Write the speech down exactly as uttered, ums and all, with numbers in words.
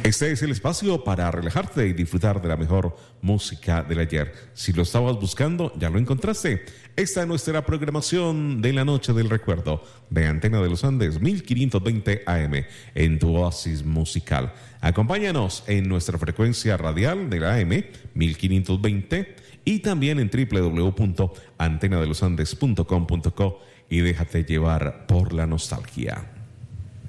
Este es el espacio para relajarte y disfrutar de la mejor música del ayer. Si lo estabas buscando, ya lo encontraste. Esta es nuestra programación de la noche del recuerdo de Antena de los Andes mil quinientos veinte A M en tu oasis musical. Acompáñanos en nuestra frecuencia radial de la A M mil quinientos veinte y también en doble u doble u doble u punto antena de los andes punto com punto co y déjate llevar por la nostalgia.